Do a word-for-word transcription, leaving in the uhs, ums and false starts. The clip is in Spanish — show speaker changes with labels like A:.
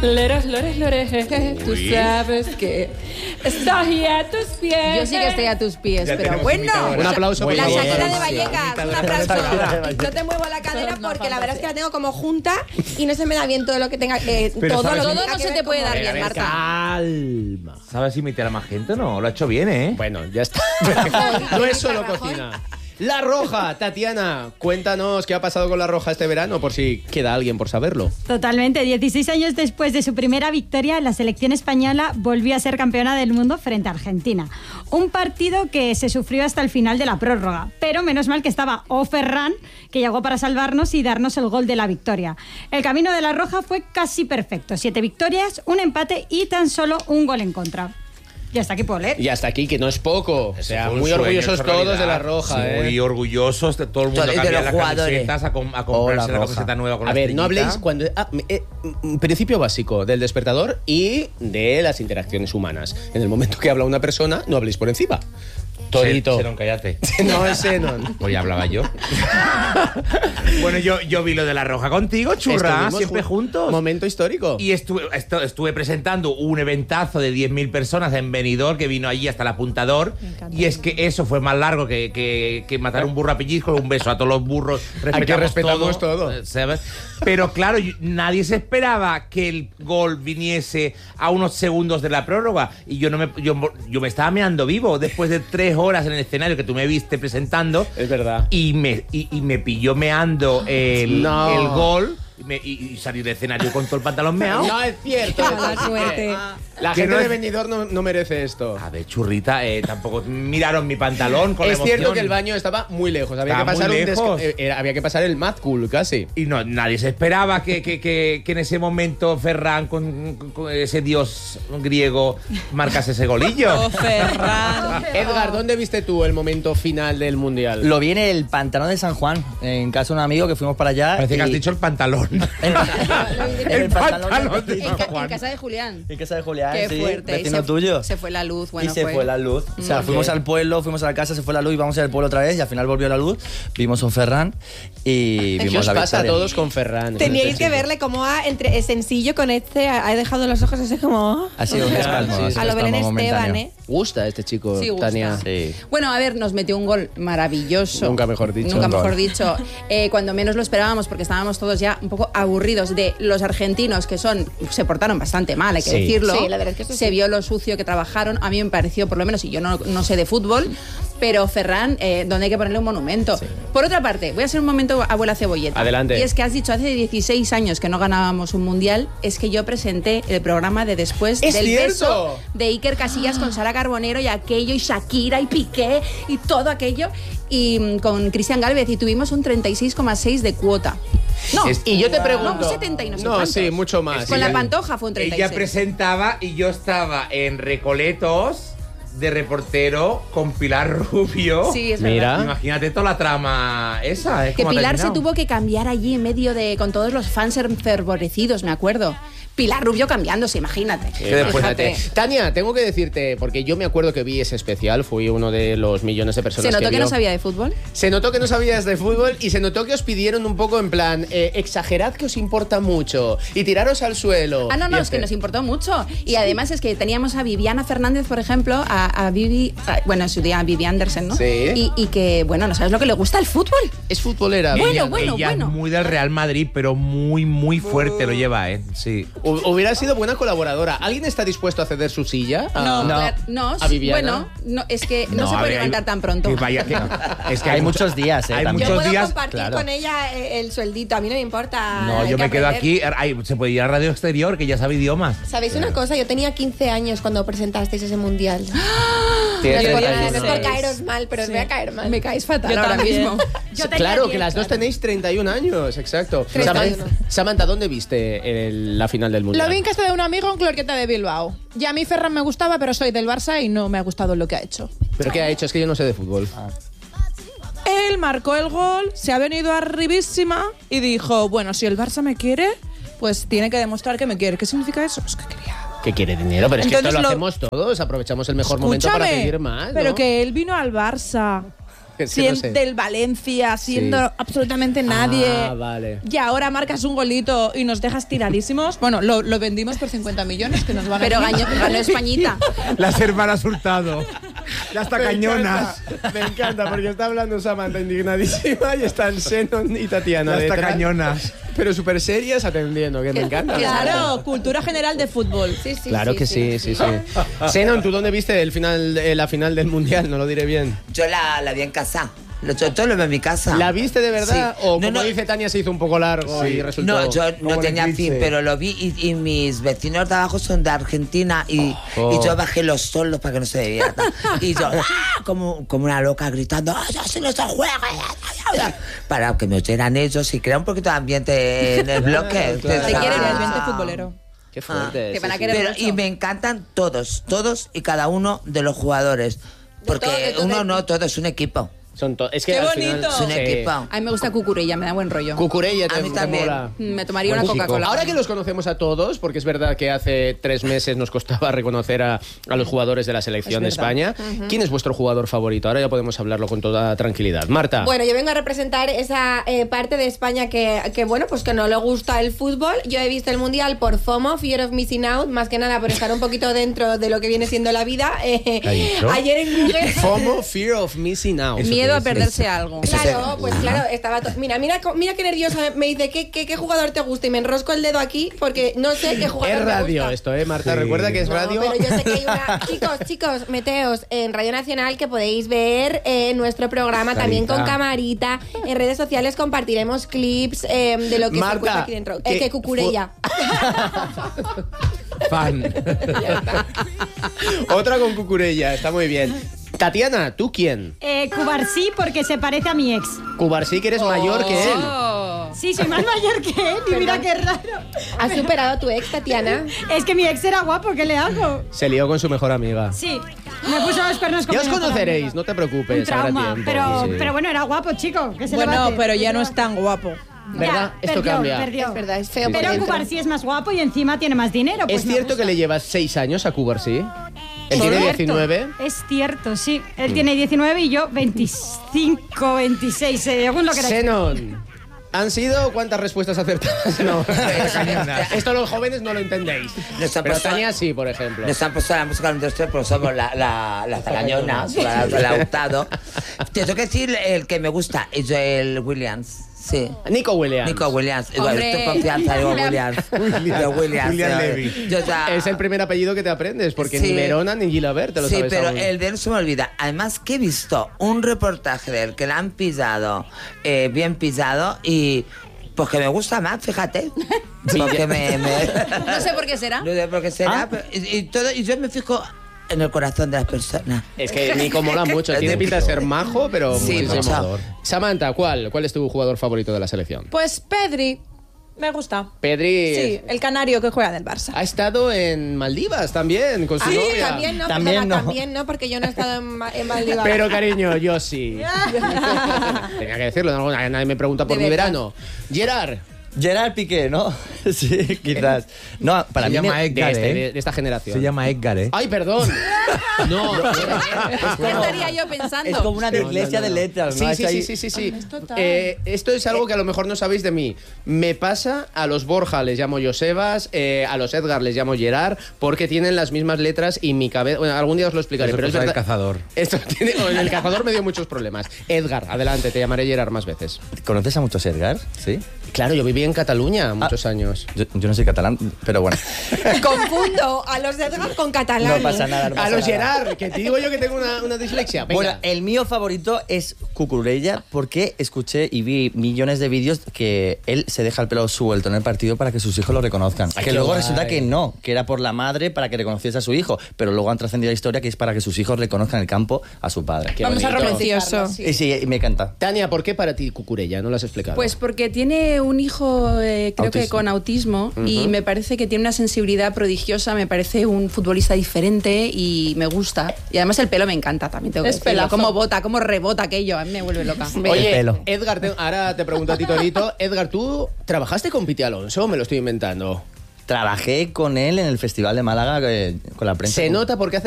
A: Lores, lores, lores, tú sabes que estoy a tus pies.
B: Yo sí que estoy a tus pies,
C: Ya
B: pero
C: tenemos
B: bueno.
C: invitadora.
D: Un aplauso por
B: La
D: favor.
B: Shakira de Vallecas, un aplauso.
E: No te muevo la cadera porque la verdad es que la tengo como junta y no se me da bien todo lo que tenga. Eh,
C: Pero
E: todo
C: ¿sabes?
E: lo que
B: Todo
E: tenga
B: no
E: que
B: se
E: ver
B: te puede
E: como-
B: dar
D: A
B: bien,
D: ver,
B: Marta.
D: calma.
C: ¿Sabes imitar a más gente o no? Lo ha hecho bien, ¿eh?
D: Bueno, ya está. No es solo cocina. La Roja, Tatiana, cuéntanos qué ha pasado con La Roja este verano, por si queda alguien por saberlo.
F: Totalmente. dieciséis años después de su primera victoria, la selección española volvió a ser campeona del mundo frente a Argentina. Un partido que se sufrió hasta el final de la prórroga, pero menos mal que estaba O Ferran, que llegó para salvarnos y darnos el gol de la victoria. El camino de La Roja fue casi perfecto. Siete victorias, un empate y tan solo un gol en contra. Y hasta aquí puedo leer.
D: Y hasta aquí, que no es poco. O sea,
C: Fue un
D: muy
C: sueño
D: orgullosos
C: hecho
D: todos
C: realidad.
D: de La Roja,
C: Sí,
D: ¿eh?
C: Muy orgullosos de todo el mundo
G: De
C: cambia
G: los
C: las
G: jugadores.
C: camisetas a, com- a
G: Oh,
C: comprarse
G: La
C: la
G: Roja.
C: camiseta nueva con
D: A
C: la
D: ver, no
C: estrellita.
D: habléis cuando... Ah, me- eh, mm, principio básico del despertador y de las interacciones humanas. En el momento que habla una persona, no habléis por encima. Torito.
C: Senon, cállate.
D: No es Senon.
C: Pues ya hablaba yo. Bueno, yo, yo vi lo de La Roja contigo, churra,
D: Estuvimos
C: siempre
D: jun-
C: juntos.
D: Momento histórico.
C: Y estuve, esto- estuve presentando un eventazo de diez mil personas en Benidorm que vino allí hasta el apuntador. Y es que eso fue más largo que, que, que matar un burro a pellizco. Un beso a todos los burros.
D: Aquí respetamos todo.
C: eh, ¿sabes? Pero claro, yo- nadie se esperaba que el gol viniese a unos segundos de la prórroga. Y yo no me, yo, yo me estaba meando vivo después de tres horas en el escenario que tú me viste presentando.
D: Es verdad.
C: Y me, y, y me pilló meando el,
D: No.
C: el gol y, me- y- y salí del escenario con todo el pantalón meado.
D: No es cierto.
B: Mala suerte.
D: La
C: Que
D: gente
C: no
D: de
C: es-
D: Benidorm no, no merece esto.
C: A ver, churrita, eh, tampoco miraron mi pantalón con la
D: Es cierto
C: emoción.
D: que el baño estaba muy lejos. Había,
C: Estaba
D: que pasar,
C: muy
D: un
C: lejos.
D: desca- eh, era- había que pasar el Mad Cool casi.
C: Y no, nadie se esperaba que, que, que, que en ese momento Ferran, con, con- con ese dios griego, marcase ese golillo.
A: Oh, Ferran.
D: Edgar, ¿dónde viste tú el momento final del Mundial?
G: Lo vi en el pantalón de San Juan, en casa de un amigo que fuimos para allá.
C: Parece que has
G: y-
C: dicho el pantalón.
G: El,
C: El pantalón de
B: En,
C: San
B: ca- en
C: Juan.
B: casa de Julián.
G: en casa de Julián,
B: Qué
G: sí,
B: fuerte. Y
G: vecino
B: se,
G: tuyo.
B: Se fue la luz, bueno,
G: y se fue, la luz. O sea,
B: Muy
G: fuimos
B: bien.
G: al pueblo, fuimos a la casa, se fue la luz y vamos al pueblo otra vez y al final volvió la luz. Vimos un Ferran y
D: ¿Qué
G: vimos
D: os
G: la
D: pasa a
G: victoria.
D: todos con Ferran?
E: Teníais que verle cómo ha, entre es sencillo con este, ha, ha dejado los ojos así como...
G: Ha sido un espasmo,
D: Sí,
G: ha
D: sí.
G: sido
E: A lo
G: un
E: Belén
G: espasmo
E: Esteban,
G: momentáneo.
E: ¿eh?
D: Gusta este chico,
B: Sí, gusta.
D: Tania.
G: Sí.
B: Bueno, a ver, nos metió un gol maravilloso.
D: Nunca mejor dicho.
B: Nunca
D: Un gol.
B: mejor dicho. Eh, cuando menos lo esperábamos, porque estábamos todos ya un poco aburridos de los argentinos, que son se portaron bastante mal, hay que
D: Sí.
B: decirlo.
E: Sí, la verdad es que eso
B: Se
E: sí.
B: vio lo sucio que trabajaron. A mí me pareció, por lo menos, y yo no, no sé de fútbol, pero Ferran, eh, donde hay que ponerle un monumento. Por otra parte, voy a hacer un momento abuela cebolleta.
D: Adelante.
B: Y es que has dicho hace dieciséis años que no ganábamos un mundial, es que yo presenté el programa de después
D: ¡Es
B: del
D: cierto!
B: beso de Iker Casillas con Sara Carbonero y aquello, y Shakira y Piqué y todo aquello, y mm, con Cristian Gálvez, y tuvimos un treinta y seis coma seis de cuota. No,
C: Es-
D: Y yo te pregunto...
B: no, un setenta y no sé
D: No,
B: cuántos.
D: sí, mucho más.
B: Con
D: Sí.
B: la Pantoja fue un treinta y seis.
C: Ella presentaba y yo estaba en Recoletos de reportero con Pilar Rubio.
B: Sí, es
D: Mira.
B: verdad.
C: Imagínate toda la trama esa. ¿eh?
B: Que
C: ¿Cómo ha
B: Pilar se
C: terminado?
B: tuvo que cambiar allí en medio de... con todos los fans enfervorecidos, me acuerdo. Pilar Rubio cambiándose, imagínate.
D: Que después
B: Fíjate.
D: de- Tania, tengo que decirte, porque yo me acuerdo que vi ese especial, fui uno de los millones de personas
B: ¿Se notó que,
D: vio.
B: no sabía de fútbol?
D: Se notó que no sabías de fútbol y se notó que os pidieron un poco en plan, eh, exagerad que os importa mucho y tiraros al suelo.
B: Ah, no, no,
D: Y
B: es que
D: este-
B: nos importó mucho. Y además es que teníamos a Viviana Fernández, por ejemplo, a, a Vivi, a- bueno, en su día a Vivi Andersen, ¿no?
D: Sí.
B: Y, y que, bueno, ¿no sabes lo que le gusta el fútbol?
D: Es futbolera.
B: Bueno,
C: ella,
B: bueno,
C: ella
B: bueno.
C: es muy del Real Madrid, pero muy, muy fuerte lo lleva, ¿eh? Sí.
D: Hu- Hubiera sido buena colaboradora. ¿Alguien está dispuesto a ceder su silla? A-
B: No,
G: No.
B: claro, no,
D: ¿A Viviana?
B: bueno, no, es que no, se
C: a
B: puede
C: ver,
B: levantar
C: hay-
B: tan pronto.
C: que vaya, que- es que
G: Hay muchos días, ¿eh?
C: Hay
G: también.
E: Yo
C: muchos
E: puedo
C: días.
E: compartir
G: claro.
E: con ella eh, el sueldito, a mí no me importa.
C: No,
E: hay
C: yo
E: que
C: me quedo
E: aprender.
C: aquí. Ay, se puede ir a Radio Exterior, que ya sabe idiomas.
E: ¿Sabéis una cosa? Yo tenía quince años cuando presentasteis ese mundial.
D: Tienes
E: No es por-
D: treinta y
E: no es
D: uno.
E: por caeros mal, pero os voy a caer mal.
B: Me caes fatal
A: Yo
B: ahora
A: también.
B: mismo.
F: Yo tenía
D: Claro,
F: diez,
D: que las dos
F: claro.
D: tenéis treinta y un años, exacto.
E: treinta y uno.
D: Samantha, Samantha, ¿dónde viste el- la final del Mundial?
H: Lo vi en casa de un amigo en Clorqueta de Bilbao. Y a mí Ferran me gustaba, pero soy del Barça y no me ha gustado lo que ha hecho.
D: ¿Pero qué ha hecho? Es que yo no sé de fútbol.
H: Él marcó el gol, se ha venido arribísima y dijo, bueno, si el Barça me quiere, pues tiene que demostrar que me quiere. ¿Qué significa eso? Pues que quería.
D: Que quiere dinero, pero es que esto
H: Entonces
D: lo,
H: lo-
D: hacemos todos. Aprovechamos el mejor momento para
H: Escúchame,
D: pedir más, ¿no?
H: pero que él vino al Barça.
D: Es que
H: Sien-
D: no sé.
H: del Valencia, siendo
D: Sí.
H: absolutamente nadie.
D: Ah, vale.
H: Y ahora marcas un golito y nos dejas tiradísimos. Bueno, lo, lo vendimos por cincuenta millones que nos van a
B: Pero
H: dar.
B: ganó, ganó Españita.
C: Las hermanas Hurtado. Las tacañonas.
D: Me encanta, porque está hablando Samantha indignadísima y están Xenon y Tatiana
C: Las
D: detrás,
C: tacañonas.
D: pero súper serias atendiendo, que me encanta.
H: Claro, cultura general de fútbol.
E: Sí, sí,
D: Claro
E: sí,
D: que sí, sí, sí. Xenon, ¿tú dónde viste el final, eh, la final del Mundial? No lo diré bien.
I: Yo la, la vi en casa. Lo, yo todo lo veo en mi casa.
D: ¿La viste de verdad?
I: Sí.
D: O
I: No,
D: como
I: no.
D: dice Tania, se hizo un poco largo y resultó...
I: No, yo
C: como
I: no
C: el
I: tenía
C: eclipse.
I: fin, pero lo vi y, y mis vecinos de abajo son de Argentina y,
D: Oh.
I: y yo bajé los solos para que no se bebieran. Y yo, ¡ah! como, como una loca gritando, ¡ay, así no se juega! Para que me oyeran ellos y crear un poquito de ambiente en el bloque.
D: Claro.
H: Te quieren el
I: Ah.
H: ambiente futbolero.
D: Qué fuerte.
I: Ah,
B: Te van a
D: sí,
B: querer
I: Pero,
B: mucho.
I: y me encantan todos, todos y cada uno de los jugadores. Porque
E: todo, de todo,
I: uno
E: de-
I: no, todo es un equipo.
D: sí. Son to- es que
H: ¡Qué
D: al
H: bonito!
D: final-
I: Es un
D: sí.
I: equipo.
B: A mí me gusta Cucurella, me da buen rollo.
D: Cucurella te,
I: A mí
D: te
I: también.
D: mola.
B: Me tomaría una
C: Buen chico.
B: Coca-Cola.
D: Ahora que los conocemos a todos, porque es verdad que hace tres meses nos costaba reconocer a, a los jugadores de la selección de España, ¿quién es vuestro jugador favorito? Ahora ya podemos hablarlo con toda tranquilidad. Marta.
E: Bueno, yo vengo a representar esa eh, parte de España que, que, bueno, pues que no le gusta el fútbol. Yo he visto el Mundial por FOMO, Fear of Missing Out, más que nada por estar un poquito dentro de lo que viene siendo la vida. Eh,
C: ¿Qué ha dicho?
E: ayer en Google...
D: FOMO, Fear of Missing Out.
B: Miedo a perderse algo.
E: Claro, pues claro, estaba... to- Mira, mira, co- mira qué nerviosa me dice, ¿qué, qué, qué jugador te gusta? Y me enrosco el dedo aquí porque no sé qué jugador
D: Es
E: me
D: radio
E: gusta.
D: esto, ¿eh, Marta?
C: Sí.
D: Recuerda que es
E: No,
D: radio.
E: pero yo sé que hay una... Chicos, chicos, meteos en Radio Nacional que podéis ver eh, nuestro programa también con camarita. En redes sociales compartiremos clips eh, de lo que
D: Marta,
E: se cuenta aquí dentro. Eh,
D: que
E: que Cucurella.
C: Fan.
D: Otra con Cucurella, está muy bien. Tatiana, ¿tú quién?
F: Eh, Cubarsí porque se parece a mi ex.
D: Cubarsí, que eres mayor que él.
F: Sí, soy más mayor que él y mira qué raro.
E: ¿Has superado a tu ex, Tatiana?
F: Es que mi ex era guapo, ¿qué le hago?
D: Se lió con su mejor amiga.
F: Sí, me puso los cuernos con
D: Ya
F: mi
D: os
F: mejor
D: conoceréis,
F: amiga.
D: no te preocupes.
F: Un trauma,
D: habrá tiempo,
F: pero,
D: sí.
F: pero bueno, era guapo, chico. ¿Qué se le va a
H: Bueno,
F: hacer?
H: pero ya
F: ¿Qué
H: no
F: se
H: es
F: le va-
H: tan guapo.
D: ¿Verdad?
F: Ya,
D: Esto
F: perdió,
D: cambia.
F: perdió.
E: Es verdad, es feo por
F: Pero
E: dentro.
F: Cubarsí es más guapo y encima tiene más dinero. Pues
D: ¿Es
F: me
D: cierto que
F: gusta.
D: le llevas seis años a Cubarsí? Él
F: Es
D: tiene
F: cierto,
D: diecinueve.
F: Es cierto, sí. Él tiene diecinueve y yo veinticinco, veintiséis, según lo que era.
D: Xenon, ¿han sido cuántas respuestas acertadas? No. Esto los jóvenes no lo entendéis.
I: Nos han
D: Pero
I: puesto-
D: Tania sí, por ejemplo.
I: Nos han puesto la música en industria, pero somos la, la, las tacañonas, la, la Hurtado. Te tengo que decir el que me gusta, es Joel Williams. Sí.
D: Nico Williams.
I: Nico Williams. Igual,
B: Hombre.
I: estoy confianza, digo Williams. De Williams.
C: William
I: eh,
C: Levy.
I: yo ya-
D: Es el primer apellido que te aprendes, porque
I: Sí.
D: ni Verona ni Gilabert te lo
I: Sí,
D: sabes
I: pero
D: aún.
I: el de él se me olvida. Además que he visto un reportaje de él que le han pillado, eh, bien pillado, y pues que me gusta más, fíjate. Porque me... me-
B: No sé por qué será.
I: No sé por qué será,
D: Ah.
I: pero- y, y todo, y yo me fijo en el corazón de las personas.
D: Es que Nico mola mucho.
I: Es
D: Tiene
I: de-
D: pinta de ser majo, pero
I: Sí,
D: muchísimo.
I: mucho.
D: Samantha, ¿cuál? ¿Cuál es tu jugador favorito de la selección?
H: Pues Pedri. Me gusta.
D: Pedri
H: Sí, el canario que juega del Barça.
D: ha estado en Maldivas también, con su
E: Ah,
D: novia.
E: también no,
G: También
E: perdona,
G: no.
E: también no, porque yo no he estado en, Ma- en Maldivas.
D: Pero cariño, yo sí. Tenía que decirlo, no, nadie me pregunta por
E: De
D: mi
E: verdad.
D: verano. Gerard,
G: Gerard Piqué, ¿no? Sí, quizás. No, para
C: Se
G: mí
C: llama
G: me-
C: Edgar,
D: de, este-
C: ¿eh?
D: de- de esta generación.
C: Se llama Edgar, ¿eh?
D: Ay, perdón. No,
B: ¿Qué estaría yo pensando?
G: es como una
D: No, no,
G: iglesia
D: no, no.
G: de letras, ¿no?
D: Sí,
G: Es
D: sí, sí,
G: ahí-
D: sí, sí, sí. Eh, esto es algo que a lo mejor no sabéis de mí. Me pasa a los Borja les llamo Josebas, eh, a los Edgar les llamo Gerard, porque tienen las mismas letras y mi cabeza... Bueno, algún día os lo explicaré,
C: Eso
D: pero es
C: cosa del
D: verdad...
C: cazador.
D: Esto tiene... En el cazador me dio muchos problemas. Edgar, adelante, te llamaré Gerard más veces.
G: ¿Conoces a muchos Edgar? Sí.
D: Claro, yo viví en Cataluña muchos años.
G: Yo, yo no soy catalán, pero bueno.
E: Confundo a los Edgar con catalán.
G: No pasa nada. no
D: A
G: pasa
D: los
G: nada.
D: Gerard, que te digo yo que tengo una, una dislexia. Venga.
G: Bueno, el mío favorito es Cucurella porque escuché y vi millones de vídeos que él se deja el pelo suelto en el partido para que sus hijos lo reconozcan.
D: Ay,
G: que
D: qué
G: luego
D: guay.
G: resulta que no, que era por la madre para que reconociese a su hijo, pero luego han trascendido la historia que es para que sus hijos reconozcan en el campo a su padre.
D: Qué
H: Vamos a
D: bonito.
H: romantizarlo.
G: Y sí, y me encanta.
D: Tania, ¿por qué para ti Cucurella? No lo has explicado.
B: Pues porque tiene un hijo, eh, creo que
G: Autismo.
B: con autismo, y me parece que tiene una sensibilidad prodigiosa, me parece un futbolista diferente y me gusta. Y además el pelo me encanta también, tengo que
H: Es
B: decirlo.
H: pelazo.
B: Cómo bota, cómo rebota aquello, a mí me vuelve loca.
D: Oye,
G: pelo.
D: Edgar, te- ahora te pregunto a ti, Torito. Edgar, ¿tú trabajaste con Piti Alonso o me lo estoy inventando?
G: Trabajé con él en el Festival de Málaga eh, con la prensa.
D: Se nota porque hace